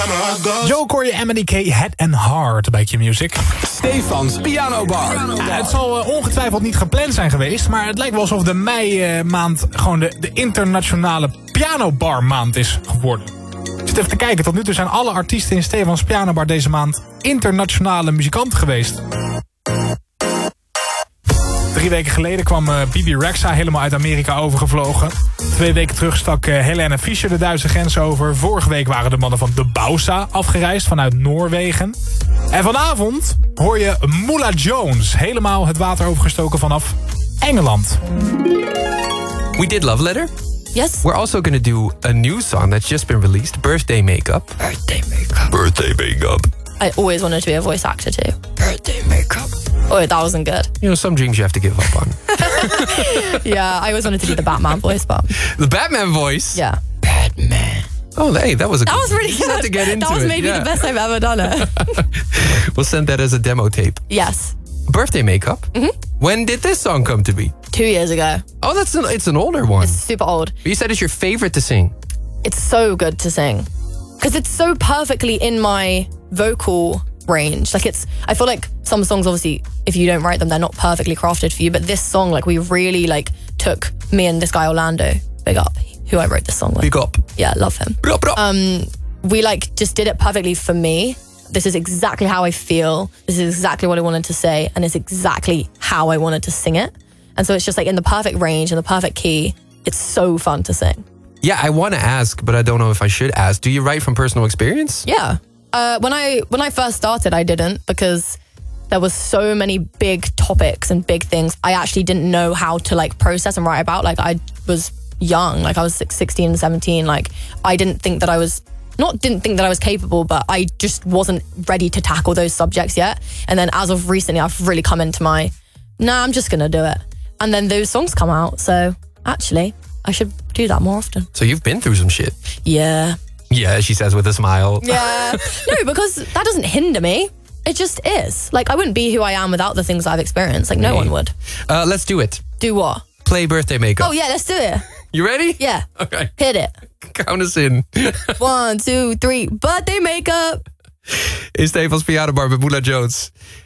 Joe Corey, Emily K, Head and Heart bij Q-Music. Stefans Piano Bar. Ja, het zal ongetwijfeld niet gepland zijn geweest, maar het lijkt wel alsof de mei-maand gewoon de internationale pianobar-maand is geworden. Ik zit even te kijken, tot nu toe zijn alle artiesten in Stefans Pianobar deze maand internationale muzikanten geweest. 3 weken geleden kwam Bibi Rexha helemaal uit Amerika overgevlogen. 2 weken terug stak Helene Fischer de Duitse grens over. Vorige week waren de mannen van De Bausa afgereisd vanuit Noorwegen. En vanavond hoor je Moula Jones helemaal het water overgestoken vanaf Engeland. We did Love Letter. Yes. We're also going to do a new song that's just been released, Birthday Makeup. Birthday makeup. Birthday Makeup. I always wanted to be a voice actor too. Birthday makeup. Oh, that wasn't good. You know, some dreams you have to give up on. Yeah, I always wanted to do the Batman voice, but... The Batman voice? Yeah. Batman. Oh, hey, that was really good. Had to get into that was it, maybe the best I've ever done it. We'll send that as a demo tape. Yes. Birthday Makeup? Mm-hmm. When did this song come to be? 2 years ago. Oh, it's an older one. It's super old. But you said it's your favorite to sing. It's so good to sing. Because it's so perfectly in my vocal range. Like I feel like some songs, obviously, if you don't write them, they're not perfectly crafted for you. But this song, like, we really, like, took me and this guy, Orlando, big up, who I wrote this song with. Big up. Yeah, love him. Big up. We, like, just did it perfectly for me. This is exactly how I feel. This is exactly what I wanted to say. And it's exactly how I wanted to sing it. And so it's just, like, in the perfect range and the perfect key. It's so fun to sing. Yeah, I want to ask, but I don't know if I should ask. Do you write from personal experience? Yeah. When I first started, I didn't, because there was so many big topics and big things I actually didn't know how to, like, process and write about. Like, I was young, like I was 16 and 17. Like, I didn't think that I was capable, but I just wasn't ready to tackle those subjects yet. And then as of recently, I've really come into I'm just gonna do it. And then those songs come out. So actually, I should do that more often. So you've been through some shit. Yeah. Yeah, she says with a smile. Yeah. No, because that doesn't hinder me. It just is. Like, I wouldn't be who I am without the things I've experienced. Like, no one would. Let's do it. Do what? Play Birthday Makeup. Oh, yeah, let's do it. You ready? Yeah. Okay. Hit it. Count us in. 1, 2, 3. Birthday Makeup. In Stefans Piano Bar met Moula Jones.